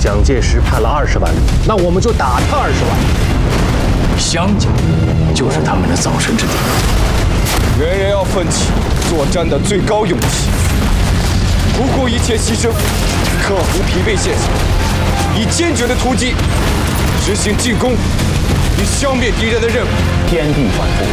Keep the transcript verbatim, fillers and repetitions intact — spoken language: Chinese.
蒋介石派了二十万人，那我们就打他二十万。 湘江就是他们的葬身之地。 人人要奋起作战的最高勇气，不顾一切牺牲，克服疲惫现象，以坚决的突击执行进攻，以消灭敌人的任务。 天地反复，